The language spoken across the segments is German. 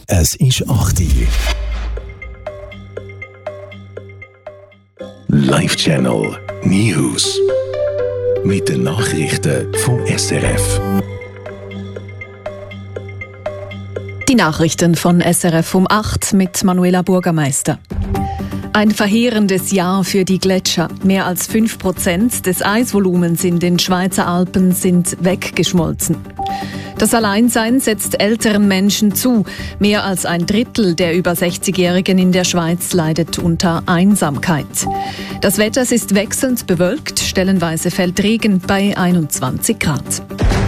Es ist 8 Uhr. Live Channel News. Mit den Nachrichten vom SRF. Die Nachrichten von SRF um 8 mit Manuela Burgermeister. Ein verheerendes Jahr für die Gletscher. Mehr als 5% des Eisvolumens in den Schweizer Alpen sind weggeschmolzen. Das Alleinsein setzt älteren Menschen zu. Mehr als ein Drittel der über 60-Jährigen in der Schweiz leidet unter Einsamkeit. Das Wetter ist wechselnd bewölkt, stellenweise fällt Regen bei 21 Grad.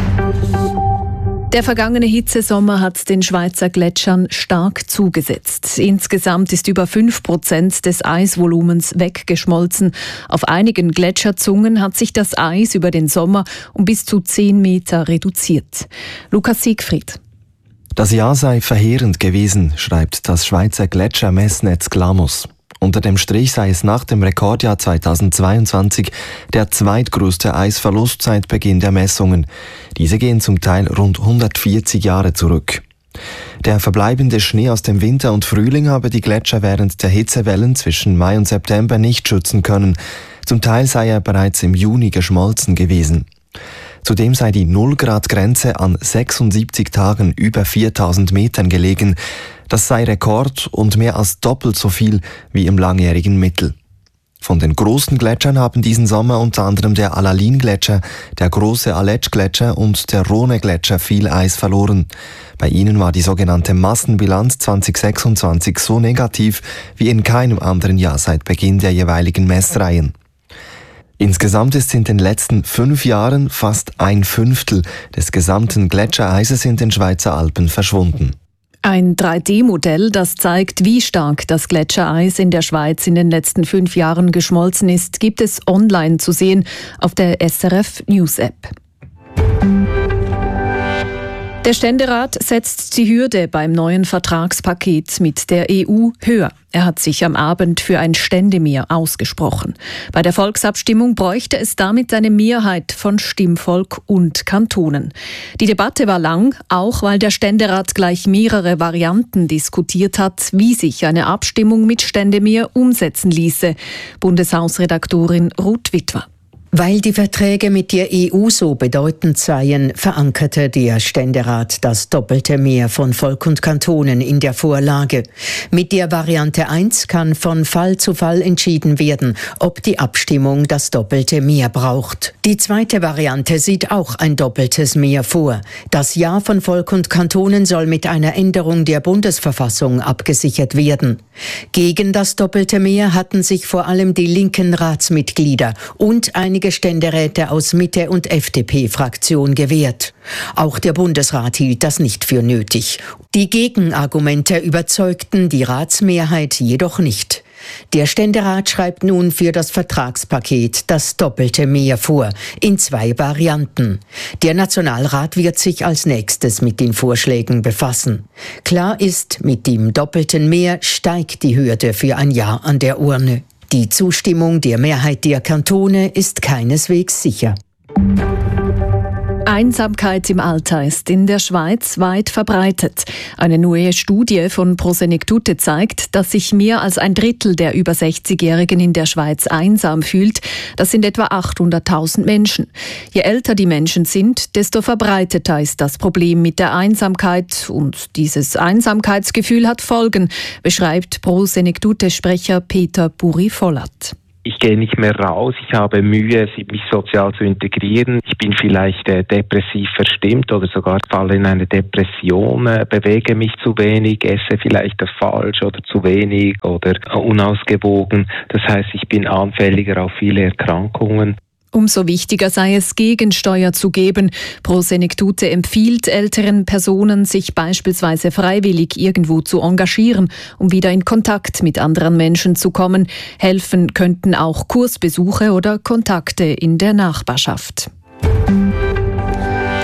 Der vergangene Hitzesommer hat den Schweizer Gletschern stark zugesetzt. Insgesamt ist über 5% des Eisvolumens weggeschmolzen. Auf einigen Gletscherzungen hat sich das Eis über den Sommer um bis zu 10 Meter reduziert. Lukas Siegfried. Das Jahr sei verheerend gewesen, schreibt das Schweizer Gletschermessnetz Glamus. Unter dem Strich sei es nach dem Rekordjahr 2022 der zweitgrößte Eisverlust seit Beginn der Messungen. Diese gehen zum Teil rund 140 Jahre zurück. Der verbleibende Schnee aus dem Winter und Frühling habe die Gletscher während der Hitzewellen zwischen Mai und September nicht schützen können. Zum Teil sei er bereits im Juni geschmolzen gewesen. Zudem sei die 0-Grad-Grenze an 76 Tagen über 4000 Metern gelegen. Das sei Rekord und mehr als doppelt so viel wie im langjährigen Mittel. Von den großen Gletschern haben diesen Sommer unter anderem der Alalin-Gletscher, der große Aletsch-Gletscher und der Rhone-Gletscher viel Eis verloren. Bei ihnen war die sogenannte Massenbilanz 2026 so negativ wie in keinem anderen Jahr seit Beginn der jeweiligen Messreihen. Insgesamt ist in den letzten 5 Jahren fast 1/5 des gesamten Gletschereises in den Schweizer Alpen verschwunden. Ein 3D-Modell, das zeigt, wie stark das Gletschereis in der Schweiz in den letzten 5 Jahren geschmolzen ist, gibt es online zu sehen auf der SRF News App. Der Ständerat setzt die Hürde beim neuen Vertragspaket mit der EU höher. Er hat sich am Abend für ein Ständemehr ausgesprochen. Bei der Volksabstimmung bräuchte es damit eine Mehrheit von Stimmvolk und Kantonen. Die Debatte war lang, auch weil der Ständerat gleich mehrere Varianten diskutiert hat, wie sich eine Abstimmung mit Ständemehr umsetzen ließe. Bundeshausredaktorin Ruth Witwer. Weil die Verträge mit der EU so bedeutend seien, verankerte der Ständerat das doppelte Mehr von Volk und Kantonen in der Vorlage. Mit der Variante 1 kann von Fall zu Fall entschieden werden, ob die Abstimmung das doppelte Mehr braucht. Die zweite Variante sieht auch ein doppeltes Mehr vor. Das Ja von Volk und Kantonen soll mit einer Änderung der Bundesverfassung abgesichert werden. Gegen das doppelte Mehr hatten sich vor allem die linken Ratsmitglieder und einige Ständeräte aus Mitte- und FDP-Fraktion gewährt. Auch der Bundesrat hielt das nicht für nötig. Die Gegenargumente überzeugten die Ratsmehrheit jedoch nicht. Der Ständerat schreibt nun für das Vertragspaket das doppelte Mehr vor, in 2 Varianten. Der Nationalrat wird sich als nächstes mit den Vorschlägen befassen. Klar ist, mit dem doppelten Mehr steigt die Hürde für ein Ja an der Urne. Die Zustimmung der Mehrheit der Kantone ist keineswegs sicher. Einsamkeit im Alter ist in der Schweiz weit verbreitet. Eine neue Studie von Prosenektute zeigt, dass sich mehr als ein Drittel der über 60-Jährigen in der Schweiz einsam fühlt. Das sind etwa 800.000 Menschen. Je älter die Menschen sind, desto verbreiteter ist das Problem mit der Einsamkeit. Und dieses Einsamkeitsgefühl hat Folgen, beschreibt Prosenektute-Sprecher Peter Buri-Vollert. Ich gehe nicht mehr raus, ich habe Mühe, mich sozial zu integrieren. Ich bin vielleicht depressiv verstimmt oder sogar falle in eine Depression, bewege mich zu wenig, esse vielleicht falsch oder zu wenig oder unausgewogen. Das heißt, ich bin anfälliger auf viele Erkrankungen. Umso wichtiger sei es, Gegensteuer zu geben. Prosenektute empfiehlt älteren Personen, sich beispielsweise freiwillig irgendwo zu engagieren, um wieder in Kontakt mit anderen Menschen zu kommen. Helfen könnten auch Kursbesuche oder Kontakte in der Nachbarschaft.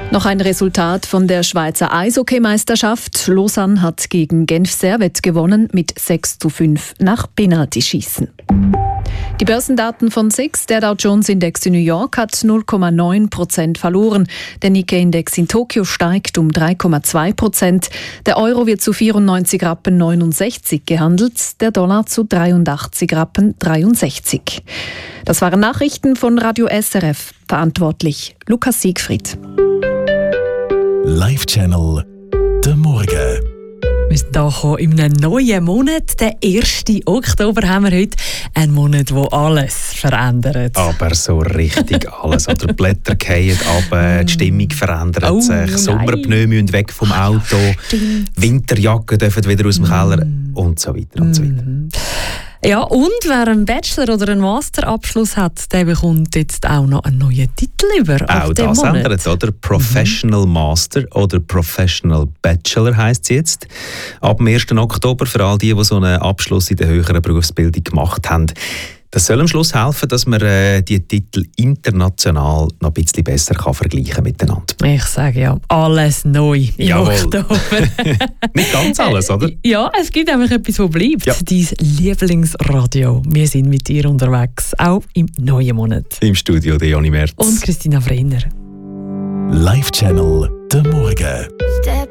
Noch ein Resultat von der Schweizer Eishockeymeisterschaft. Lausanne hat gegen Genf Servette gewonnen mit 6:5 nach Penaltyschießen. Die Börsendaten von SIX, der Dow Jones Index in New York, hat 0,9% verloren. Der Nikkei-Index in Tokio steigt um 3,2%. Der Euro wird zu 94,69 Rappen gehandelt, der Dollar zu 83,63 Rappen. Das waren Nachrichten von Radio SRF. Verantwortlich Lukas Siegfried. Live-Channel «Der Morgen». Wir sind hier in einem neuen Monat. Den 1. Oktober haben wir heute. Ein Monat, der alles verändert. Aber so richtig alles. Oder die Blätter fallen ab, die Stimmung verändert sich, Sommerpneu müssen weg vom Auto, Winterjacken dürfen wieder aus dem Keller und so weiter und so weiter. Ja, und wer einen Bachelor- oder einen Masterabschluss hat, der bekommt jetzt auch noch einen neuen Titel über. Auch das ändert, oder? Professional Master oder Professional Bachelor heisst es jetzt. Ab dem 1. Oktober für all die so einen Abschluss in der höheren Berufsbildung gemacht haben. Das soll am Schluss helfen, dass man die Titel international noch ein bisschen besser vergleichen kann miteinander. Ich sage ja, alles neu im Oktober. Nicht ganz alles, oder? Ja, es gibt einfach etwas, das bleibt. Ja. Dein Lieblingsradio. Wir sind mit dir unterwegs, auch im neuen Monat. Im Studio der Joni Merz. Und Christina Brenner. Live-Channel «Der Morgen».